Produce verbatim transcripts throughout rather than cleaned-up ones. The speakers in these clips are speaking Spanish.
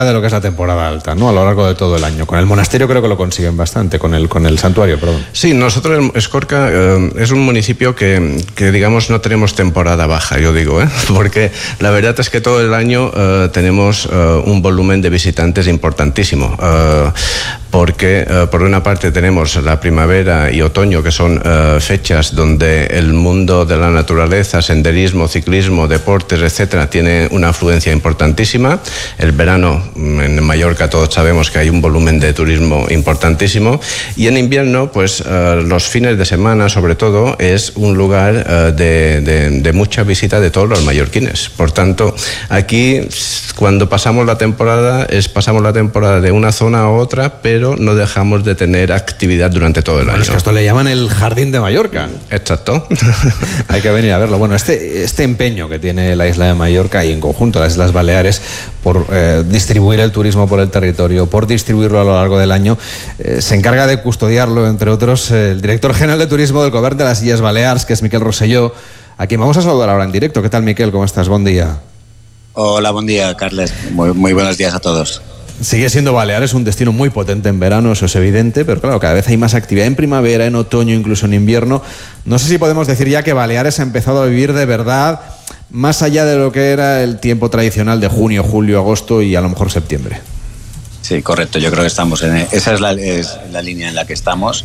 de lo que es la temporada alta, ¿no? A lo largo de todo el año. Con el monasterio creo que lo consiguen bastante, con el, con el santuario, perdón. Sí, nosotros en Escorca eh, es un municipio que, que, digamos, no tenemos temporada baja, yo digo, ¿eh? Porque la verdad es que todo el año eh, tenemos eh, un volumen de visitantes importantísimo. Eh, porque eh, por una parte tenemos la primavera y otoño, que son eh, fechas donde el mundo de la naturaleza, senderismo, ciclismo, deportes, etcétera, tiene una afluencia importantísima. El verano, en Mallorca todos sabemos que hay un volumen de turismo importantísimo, y en invierno, pues eh, los fines de semana, sobre todo, es un lugar eh, de, de, de mucha visita de todos los mallorquines. Por tanto, aquí, cuando pasamos la temporada, es pasamos la temporada de una zona a otra, pero no dejamos de tener actividad durante todo el bueno, año. Es que esto le llaman el Jardín de Mallorca. Exacto. Hay que venir a verlo. Bueno, este, este empeño que tiene la isla de Mallorca y en conjunto las Islas Baleares por eh, distribuir el turismo por el territorio, por distribuirlo a lo largo del año, eh, se encarga de custodiarlo, entre otros, eh, el director general de turismo del Govern de las Illes Balears, que es Miquel Rosselló, a quien vamos a saludar ahora en directo. ¿Qué tal, Miquel? ¿Cómo estás? Buen día. Hola, buen día, Carles. Muy, muy buenos días a todos. Sigue siendo Baleares un destino muy potente en verano, eso es evidente, pero claro, cada vez hay más actividad en primavera, en otoño, incluso en invierno. No sé si podemos decir ya que Baleares ha empezado a vivir de verdad, más allá de lo que era el tiempo tradicional de junio, julio, agosto y a lo mejor septiembre. Sí, correcto. Yo creo que estamos en... Esa es la, es la línea en la que estamos.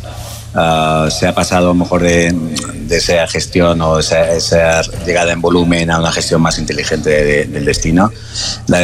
Uh, se ha pasado a lo mejor de, de esa gestión o esa, esa llegada en volumen a una gestión más inteligente de, de, del destino. La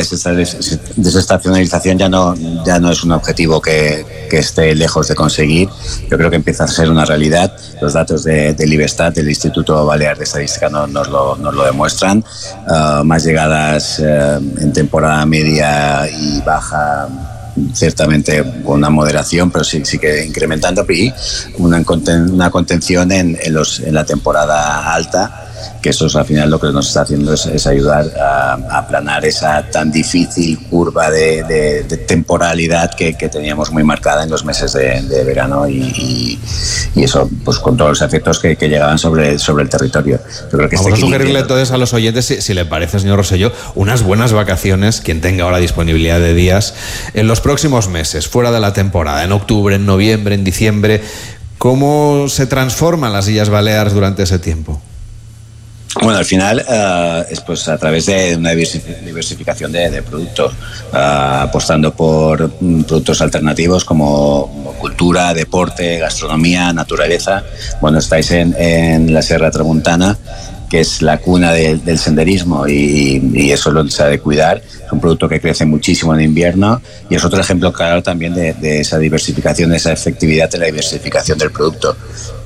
desestacionalización ya no, ya no es un objetivo que, que esté lejos de conseguir. Yo creo que empieza a ser una realidad. Los datos de, del IBESTAT, del Instituto Balear de Estadística, no, nos, lo, nos lo demuestran. Uh, más llegadas uh, en temporada media y baja, ciertamente con una moderación, pero sí, sí que incrementando, y una, una contención en, en, los, en la temporada alta, que eso es al final lo que nos está haciendo es, es ayudar a, a aplanar esa tan difícil curva de, de, de temporalidad que, que teníamos muy marcada en los meses de, de verano, y, y, y eso pues con todos los efectos que, que llegaban sobre, sobre el territorio. Yo creo que Vamos este a sugerirle entonces a los oyentes, si, si le parece, señor Rosselló, unas buenas vacaciones, quien tenga ahora disponibilidad de días, en los próximos meses, fuera de la temporada, en octubre, en noviembre, en diciembre. ¿Cómo se transforman las Illes Baleares durante ese tiempo? Bueno, al final uh, es pues a través de una diversificación de, de productos, uh, apostando por um, productos alternativos como, como cultura, deporte, gastronomía, naturaleza. Bueno, estáis en, en la Sierra Tramuntana, que es la cuna de, del senderismo, y, y eso lo se ha de cuidar. Es un producto que crece muchísimo en invierno y es otro ejemplo claro también de, de esa diversificación, de esa efectividad de la diversificación del producto.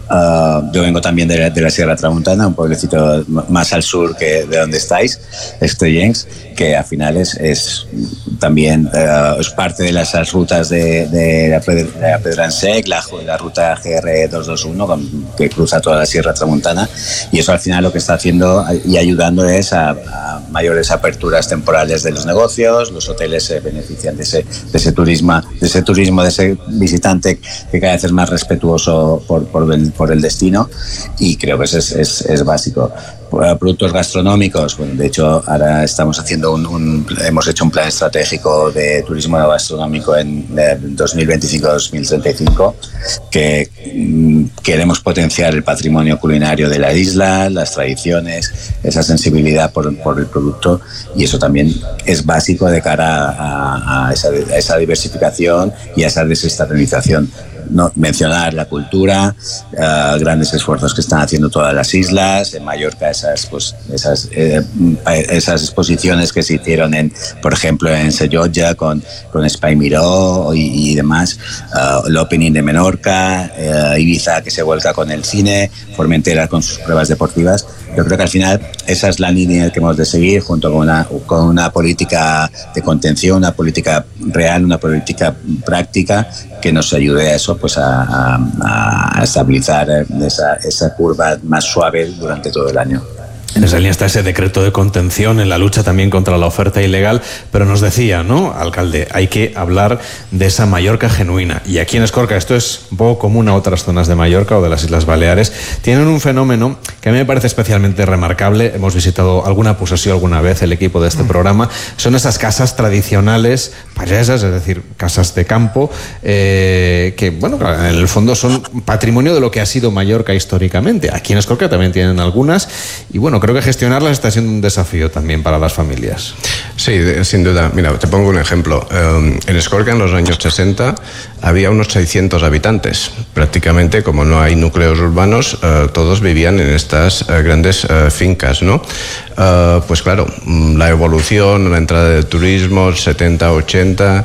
Uh, yo vengo también de la, de la Sierra Tramuntana, un pueblecito más al sur que de donde estáis, Estellencs, que al final es, es también uh, es parte de las, las rutas de, de la, de la Pedransec, la, la ruta G R doscientos veintiuno, con, que cruza toda la Sierra Tramuntana, y eso al final lo que está haciendo y ayudando es a, a mayores aperturas temporales de los negocios. Los hoteles se benefician de ese, de ese turismo, de ese turismo, de ese visitante que cada vez es más respetuoso por, por el por el destino, y creo que eso es, es, es básico. Productos gastronómicos, bueno, de hecho ahora estamos haciendo un, un hemos hecho un plan estratégico de turismo gastronómico en dos mil veinticinco a dos mil treinta y cinco, que mm, queremos potenciar el patrimonio culinario de la isla, las tradiciones, esa sensibilidad por, por el producto, y eso también es básico de cara a, a, esa, a esa diversificación y a esa desestacionalización. No, mencionar la cultura, uh, grandes esfuerzos que están haciendo todas las islas. En Mallorca, esas pues esas eh, esas exposiciones que se hicieron en, por ejemplo, en Sellotja con con Spy Miró y, y demás, uh, el opening de Menorca, uh, Ibiza que se vuelca con el cine, Formentera con sus pruebas deportivas. Yo creo que al final esa es la línea que hemos de seguir, junto con una con una política de contención, una política real, una política práctica que nos ayude a eso, pues a, a, a estabilizar esa, esa curva más suave durante todo el año. En esa línea está ese decreto de contención en la lucha también contra la oferta ilegal, pero nos decía, ¿no, alcalde? Hay que hablar de esa Mallorca genuina. Y aquí en Escorca, esto es un poco común a otras zonas de Mallorca o de las Islas Baleares, tienen un fenómeno que a mí me parece especialmente remarcable. Hemos visitado alguna posesión alguna vez el equipo de este programa. Son esas casas tradicionales payesas, es decir, casas de campo, eh, que, bueno, en el fondo son patrimonio de lo que ha sido Mallorca históricamente. Aquí en Escorca también tienen algunas y, bueno, creo que gestionarlas está siendo un desafío también para las familias. Sí, sin duda. Mira, te pongo un ejemplo. Eh, en Escorca, en los años sesenta, había unos seiscientos habitantes. Prácticamente, como no hay núcleos urbanos, eh, todos vivían en estas eh, grandes eh, fincas, ¿no? Uh, pues claro, la evolución, la entrada del turismo, setenta, ochenta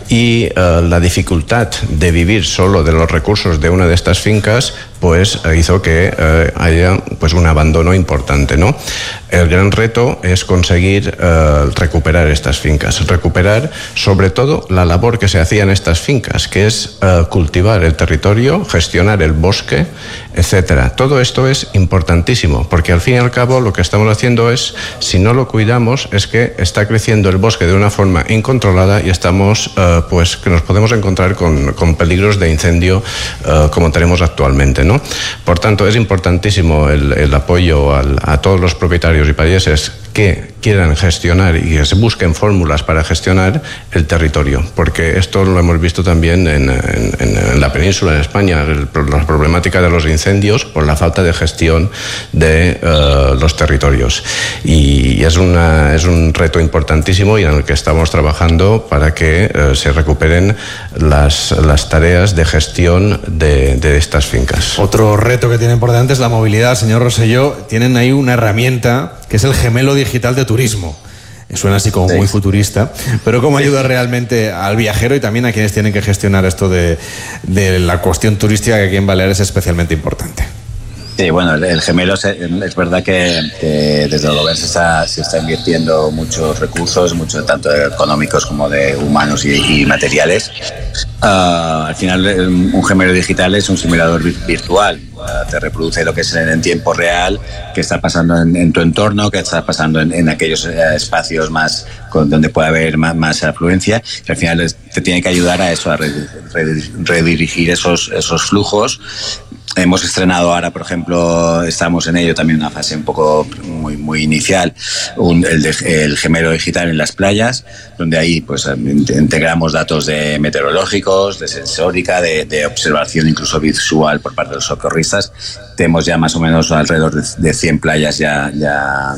y uh, la dificultad de vivir solo de los recursos de una de estas fincas, pues uh, hizo que uh, haya pues un abandono importante, ¿no? El gran reto es conseguir uh, recuperar estas fincas, recuperar sobre todo la labor que se hacía en estas fincas, que es uh, cultivar el territorio, gestionar el bosque, etcétera. Todo esto es importantísimo, porque al fin y al cabo lo que estamos haciendo es, si no lo cuidamos, es que está creciendo el bosque de una forma incontrolada y estamos, uh, pues, que nos podemos encontrar con, con peligros de incendio uh, como tenemos actualmente, ¿no? Por tanto, es importantísimo el, el apoyo al, a todos los propietarios y payeses que quieran gestionar y que se busquen fórmulas para gestionar el territorio, porque esto lo hemos visto también en, en, en la península, en España, el, la problemática de los incendios por la falta de gestión de uh, los territorios. Y es, una, es un reto importantísimo y en el que estamos trabajando para que uh, se recuperen las, las tareas de gestión de, de estas fincas. Otro reto que tienen por delante es la movilidad, señor Rosselló. Tienen ahí una herramienta que es el gemelo digital de turismo. Suena así como sí, muy futurista, pero ¿cómo ayuda realmente al viajero y también a quienes tienen que gestionar esto de, de la cuestión turística, que aquí en Baleares es especialmente importante? Sí, bueno, el, el gemelo es, es verdad que, que desde el gobierno se está, se está invirtiendo muchos recursos, mucho, tanto económicos como de humanos y, y materiales. Uh, al final, un gemelo digital es un simulador virtual. Uh, te reproduce lo que es en, en tiempo real, qué está pasando en, en tu entorno, qué está pasando en, en aquellos uh, espacios más con, donde puede haber más, más afluencia. Y al final te tiene que ayudar a eso, a redirigir esos, esos flujos. Hemos estrenado ahora, por ejemplo, estamos en ello también una fase un poco muy, muy inicial, un, el, de, el gemelo digital en las playas, donde ahí pues integramos datos de meteorológicos, de sensórica, de, de observación incluso visual por parte de los socorristas. Tenemos ya más o menos alrededor de, de cien playas ya, ya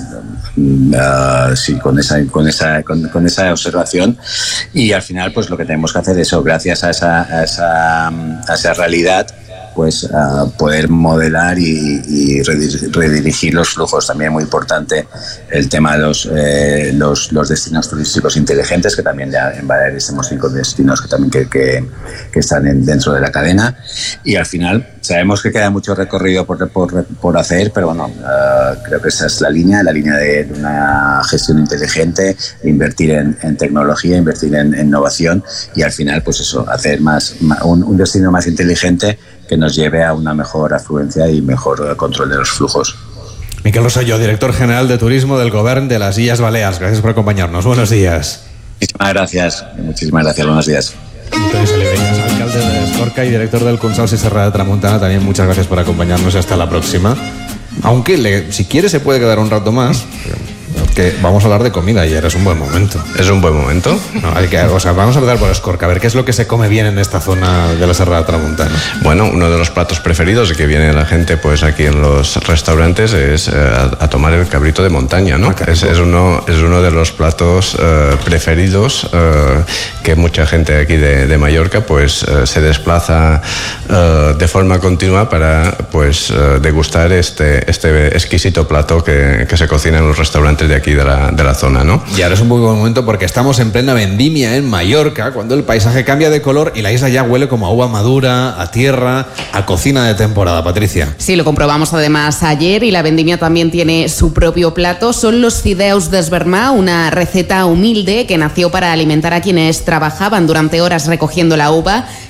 uh, sí, con esa, con esa, con, con esa observación. Y al final, pues lo que tenemos que hacer es eso, gracias a esa, a esa, a esa realidad, pues uh, poder modelar y, y redirigir los flujos. También muy importante el tema de los, eh, los, los destinos turísticos inteligentes, que también ya en Baleares tenemos cinco destinos que también que, que, que están en, dentro de la cadena. Y al final sabemos que queda mucho recorrido por, por, por hacer, pero bueno, uh, creo que esa es la línea, la línea de una gestión inteligente, invertir en, en tecnología, invertir en, en innovación y al final pues eso, hacer más, más un, un destino más inteligente que nos lleve a una mejor afluencia y mejor control de los flujos. Miquel Rosselló, director general de Turismo del Govern de las Illes Balears. Gracias por acompañarnos. Buenos días. Muchísimas gracias. Muchísimas gracias. Buenos días. Antonio Oliveras, alcalde de Escorca y director del Consorci Serra de Tramuntana, también muchas gracias por acompañarnos y hasta la próxima. Aunque le, si quiere se puede quedar un rato más, que vamos a hablar de comida y ahora es un buen momento. ¿Es un buen momento? No, hay que, o sea, vamos a empezar por Escorca, a ver qué es lo que se come bien en esta zona de la Serra de Tramuntana. Bueno, uno de los platos preferidos que viene la gente pues aquí en los restaurantes es eh, a, a tomar el cabrito de montaña, ¿no? Es, es, uno, es uno de los platos eh, preferidos eh, que mucha gente aquí de, de Mallorca pues eh, se desplaza eh, de forma continua para pues eh, degustar este, este exquisito plato que, que se cocina en los restaurantes de aquí de la, de la zona, ¿no? Y ahora es un muy buen momento porque estamos en plena vendimia en Mallorca, cuando el paisaje cambia de color y la isla ya huele como a uva madura, a tierra, a cocina de temporada. Patricia. Sí, lo comprobamos además ayer y la vendimia también tiene su propio plato. Son los fideus d'esvermar, una receta humilde que nació para alimentar a quienes trabajaban durante horas recogiendo la uva.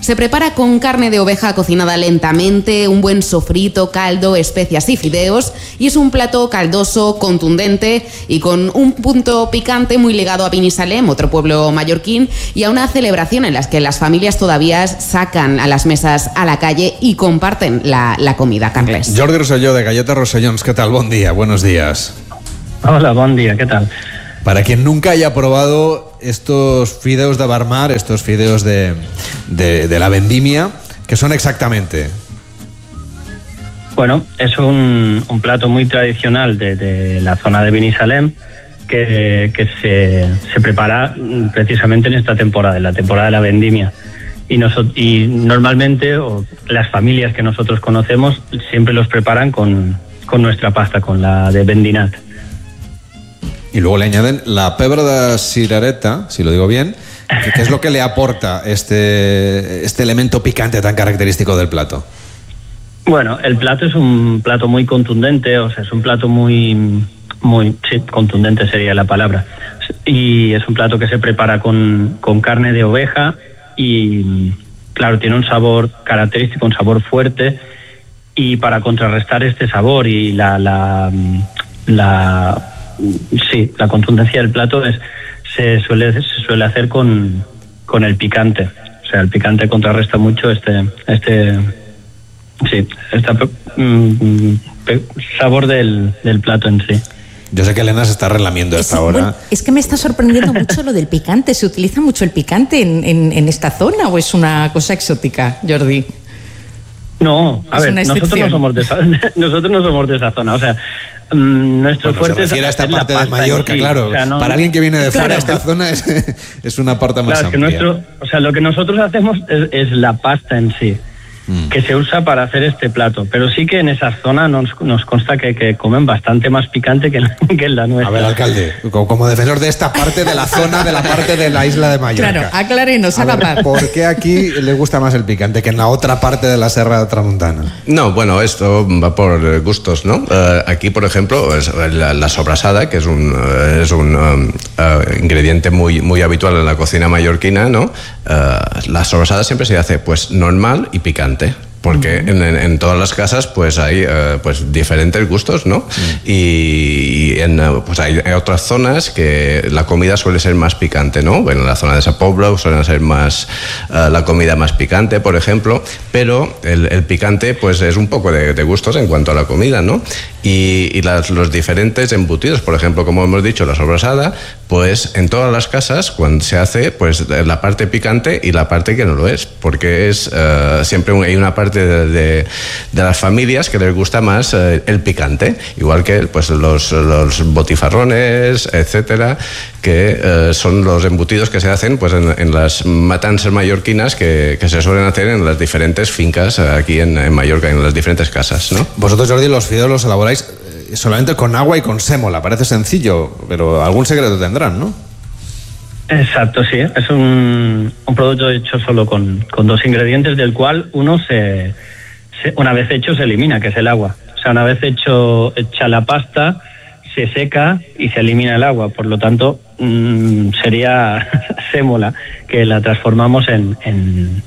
Se prepara con carne de oveja cocinada lentamente, un buen sofrito, caldo, especias y fideos, y es un plato caldoso, contundente y con un punto picante muy ligado a Binissalem, otro pueblo mallorquín, y a una celebración en la que las familias todavía sacan a las mesas a la calle y comparten la, la comida, Carles. Jordi Rosselló, de Galletas Rossellons, ¿qué tal? Buen día, buenos días. Hola, buen día, ¿qué tal? Para quien nunca haya probado estos fideos de Barmar, estos fideos de, de, de la vendimia, ¿qué son exactamente? Bueno, es un, un plato muy tradicional de, de la zona de Binissalem que, que se, se prepara precisamente en esta temporada, en la temporada de la vendimia. Y, nosotros, y normalmente o las familias que nosotros conocemos siempre los preparan con, con nuestra pasta, con la de vendinat. Y luego le añaden la pebre de cirereta, si lo digo bien, que es lo que le aporta este, este elemento picante tan característico del plato. Bueno, el plato es un plato muy contundente, o sea, es un plato muy, muy, sí, contundente sería la palabra. Y es un plato que se prepara con, con carne de oveja y, claro, tiene un sabor característico, un sabor fuerte, y para contrarrestar este sabor y la, la, la sí, la contundencia del plato es, se suele se suele hacer con, con el picante. O sea, el picante contrarresta mucho este este sí, este mm, sabor del, del plato en sí. Yo sé que Elena se está relamiendo a esta es, hora. Bueno, es que me está sorprendiendo mucho lo del picante. ¿Se utiliza mucho el picante en, en, en esta zona o es una cosa exótica, Jordi? No, a es ver, nosotros no somos de esa, nosotros no somos de esa zona, o sea, mmm, nuestro bueno, fuerte se refiere es a esta parte de Mallorca, sí, claro. O sea, no, para alguien que viene de claro, fuera, esta zona es, es una parte más claro, amplia. Es que nuestro, o sea, lo que nosotros hacemos es, es la pasta en sí, mm. que se usa para hacer este plato, pero sí que en esa zona nos, nos consta que, que comen bastante más picante que, que en la nuestra. A ver, alcalde, como, como defensor de esta parte de la zona, de la parte de la isla de Mallorca. Claro, aclárenos, haga paz. ¿Por qué aquí le gusta más el picante que en la otra parte de la Serra Tramuntana? No, bueno, esto va por gustos, ¿no? Uh, aquí, por ejemplo, es la, la sobrasada, que es un, uh, es un um, uh, ingrediente muy, muy habitual en la cocina mallorquina, ¿no? Uh, la sobrasada siempre se hace, pues, normal y picante. Porque en, en, en todas las casas pues hay uh, pues diferentes gustos, ¿no? Mm. Y, y en, uh, pues hay, hay otras zonas que la comida suele ser más picante, ¿no? Bueno, en la zona de Sa Pobla suele ser más uh, la comida más picante, por ejemplo, pero el, el picante pues es un poco de, de gustos en cuanto a la comida, ¿no? Y, y las, los diferentes embutidos, por ejemplo, como hemos dicho, la sobrasada, pues en todas las casas cuando se hace pues la parte picante y la parte que no lo es, porque es uh, siempre un, hay una parte De, de, de las familias que les gusta más eh, el picante, igual que pues los, los botifarrones, etcétera, que eh, son los embutidos que se hacen pues en, en las matanzas mallorquinas que, que se suelen hacer en las diferentes fincas aquí en, en Mallorca, en las diferentes casas, ¿no? Vosotros, Jordi, los fideos los elaboráis solamente con agua y con sémola, parece sencillo, pero algún secreto tendrán, ¿no? Exacto, sí. Es un, un producto hecho solo con, con dos ingredientes, del cual uno se, se, una vez hecho se elimina, que es el agua. O sea, una vez hecho hecha la pasta, se seca y se elimina el agua. Por lo tanto, mmm, sería sémola, que la transformamos en, en,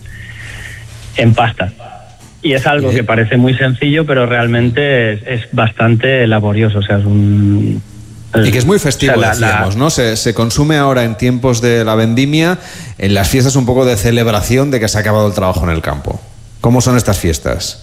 en pasta. Y es algo que parece muy sencillo, pero realmente es, es bastante laborioso. O sea, es un... Y que es muy festivo, o sea, la, decíamos, la... ¿no? Se, se consume ahora en tiempos de la vendimia, en las fiestas un poco de celebración de que se ha acabado el trabajo en el campo. ¿Cómo son estas fiestas?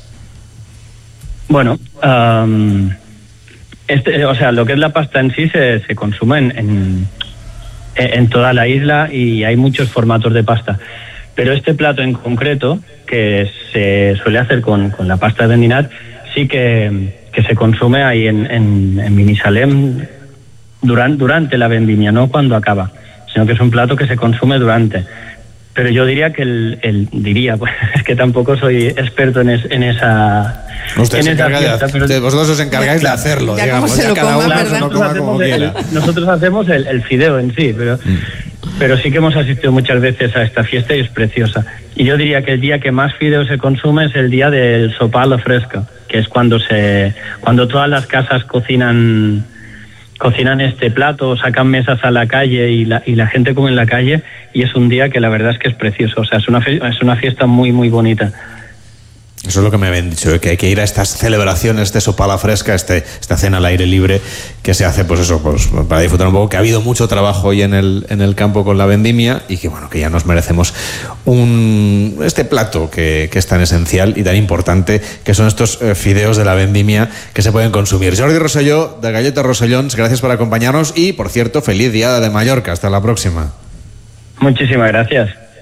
Bueno, um, este, o sea, lo que es la pasta en sí se, se consume en, en, en toda la isla y hay muchos formatos de pasta. Pero este plato en concreto, que se suele hacer con, con la pasta de vendinat, sí que, que se consume ahí en, en, en Binissalem durante, durante la vendimia, no cuando acaba, sino que es un plato que se consume durante. Pero yo diría que el, el diría, pues es que tampoco soy experto en, es, en esa... Usted en se esa encarga fiesta, de, pero, vosotros os encargáis de hacerlo, ya digamos. como se ya lo cada coma, uno ¿verdad? se lo coma nosotros, como hacemos quiera. el, nosotros hacemos el, el fideo en sí, pero, mm. pero sí que hemos asistido muchas veces a esta fiesta y es preciosa. Y yo diría que el día que más fideo se consume es el día del sopar a la fresca, que es cuando se cuando todas las casas cocinan cocinan este plato, sacan mesas a la calle y la, y la gente come en la calle, y es un día que la verdad es que es precioso. O sea, es una, es una fiesta muy, muy bonita. Eso es lo que me habían dicho, que hay que ir a estas celebraciones de sopala fresca, este, esta cena al aire libre que se hace, pues eso, pues para disfrutar un poco, que ha habido mucho trabajo hoy en el, en el campo con la vendimia y que bueno, que ya nos merecemos un, este plato que, que es tan esencial y tan importante, que son estos eh, fideos de la vendimia que se pueden consumir. Jordi Rosselló, de Galletes Rossellons, gracias por acompañarnos y, por cierto, feliz día de Mallorca. Hasta la próxima. Muchísimas gracias.